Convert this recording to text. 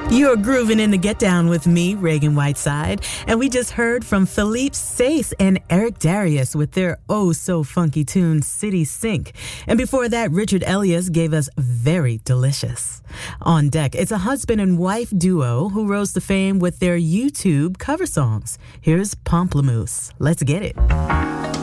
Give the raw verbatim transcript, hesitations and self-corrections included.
You're grooving in the Get Down with me, Reagan Whiteside, and we just heard from Philippe Sace and Eric Darius with their oh-so-funky tune, City Sink. And before that, Richard Elias gave us Very Delicious. On deck, it's a husband and wife duo who rose to fame with their YouTube cover songs. Here's Pomplamoose. Let's get it.